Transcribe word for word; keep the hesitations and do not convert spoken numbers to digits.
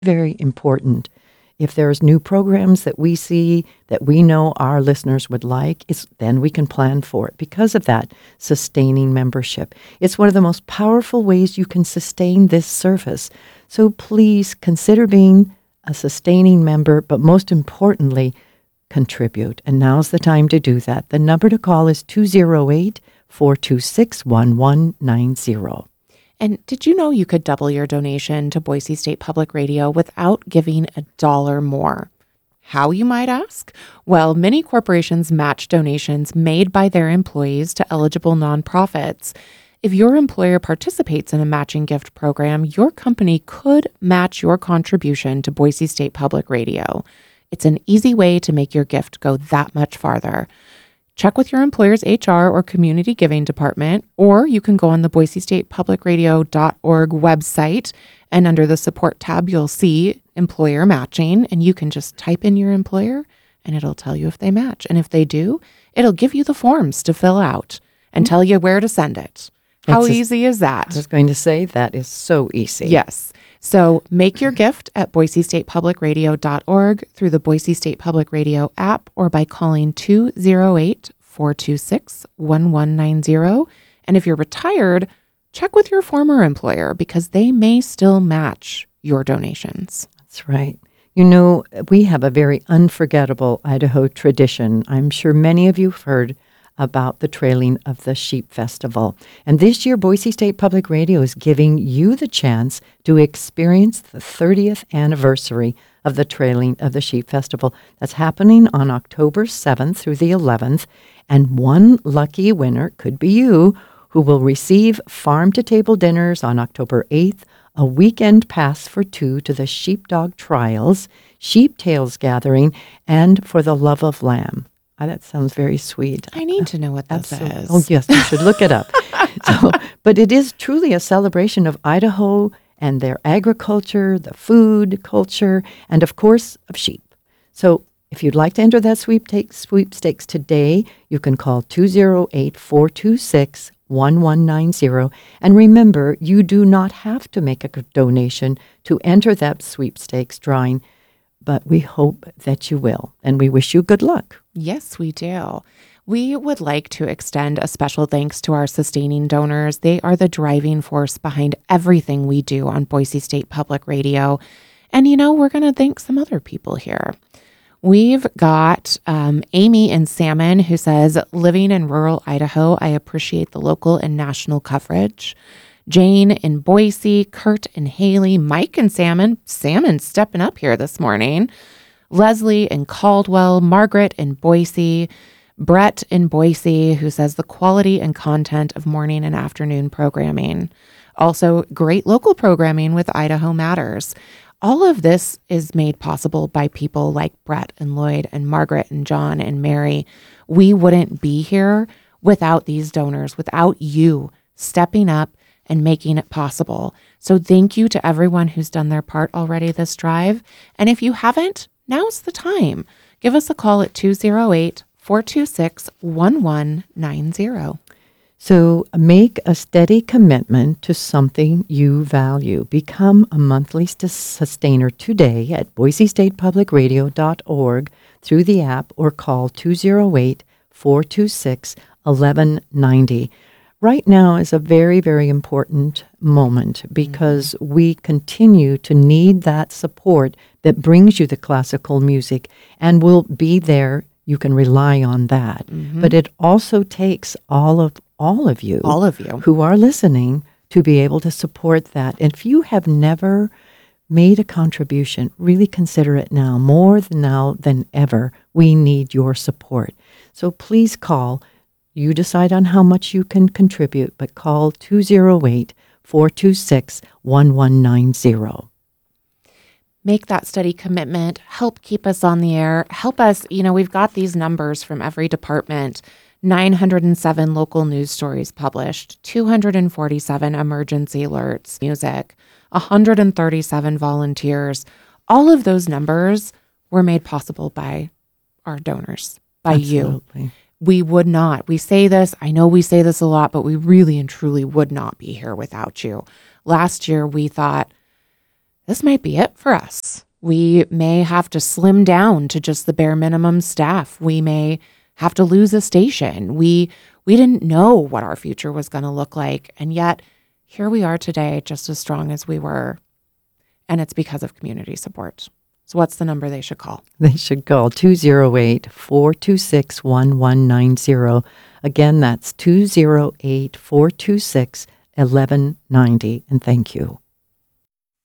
Very important. If there's new programs that we see that we know our listeners would like, it's, then we can plan for it. Because of that, sustaining membership. It's one of the most powerful ways you can sustain this service. So please consider being a sustaining member, but most importantly, contribute. And now's the time to do that. The number to call is two oh eight, four two six, one one nine zero. And did you know you could double your donation to Boise State Public Radio without giving a dollar more? How, you might ask? Well, many corporations match donations made by their employees to eligible nonprofits. If your employer participates in a matching gift program, your company could match your contribution to Boise State Public Radio. It's an easy way to make your gift go that much farther. Check with your employer's H R or community giving department, or you can go on the Boise State Public Radio dot org website, and under the support tab, you'll see employer matching, and you can just type in your employer and it'll tell you if they match. And if they do, it'll give you the forms to fill out and tell you where to send it. How That's easy is that? I was going to say that is so easy. Yes. So make your gift at Boise State Public Radio dot org through the Boise State Public Radio app or by calling two oh eight, four two six, one one nine zero. And if you're retired, check with your former employer because they may still match your donations. That's right. You know, we have a very unforgettable Idaho tradition. I'm sure many of you have heard about the trailing of the Sheep Festival. And this year, Boise State Public Radio is giving you the chance to experience the thirtieth anniversary of the trailing of the Sheep Festival. That's happening on October seventh through the eleventh. And one lucky winner could be you, who will receive farm-to-table dinners on October eighth, a weekend pass for two to the Sheepdog Trials, Sheep Tales Gathering, and For the Love of Lamb. Oh, that sounds very sweet. I need to know what this Absolutely. is. Oh, yes, you should look it up. So, but it is truly a celebration of Idaho and their agriculture, the food culture, and of course, of sheep. So if you'd like to enter that sweepstakes, sweepstakes today, you can call two oh eight, four two six, one one nine zero. And remember, you do not have to make a donation to enter that sweepstakes drawing, but we hope that you will, and we wish you good luck. Yes, we do. We would like to extend a special thanks to our sustaining donors. They are the driving force behind everything we do on Boise State Public Radio. And, you know, we're going to thank some other people here. We've got um, Amy in Salmon, who says, living in rural Idaho, I appreciate the local and national coverage. Jane in Boise, Kurt and Haley, Mike in Salmon, Salmon stepping up here this morning. Leslie in Caldwell, Margaret in Boise, Brett in Boise, who says the quality and content of morning and afternoon programming. Also, great local programming with Idaho Matters. All of this is made possible by people like Brett and Lloyd and Margaret and John and Mary. We wouldn't be here without these donors, without you stepping up and making it possible. So thank you to everyone who's done their part already this drive. And if you haven't, now's the time. Give us a call at two oh eight, four two six, one one nine zero. So make a steady commitment to something you value. Become a monthly st- sustainer today at Boise State Public Radio dot org through the app or call two oh eight, four two six, one one nine zero. Right now is a very, very important moment because mm-hmm. we continue to need that support that brings you the classical music, and we'll be there. You can rely on that. Mm-hmm. But it also takes all of all of you, all of you who are listening, to be able to support that. And if you have never made a contribution, really consider it now. More than now than ever, we need your support. So please call. You decide on how much you can contribute, but call two oh eight, four two six, one one nine zero. Make that steady commitment. Help keep us on the air. Help us. You know, we've got these numbers from every department. nine hundred seven local news stories published, two hundred forty-seven emergency alerts, music, one hundred thirty-seven volunteers. All of those numbers were made possible by our donors, by Absolutely. you. We would not. We say this, I know we say this a lot, but we really and truly would not be here without you. Last year, we thought, this might be it for us. We may have to slim down to just the bare minimum staff. We may have to lose a station. We we didn't know what our future was going to look like. And yet here we are today, just as strong as we were. And it's because of community support. So what's the number they should call? They should call two oh eight, four two six, one one nine zero. Again, that's two oh eight, four two six, one one nine zero. And thank you.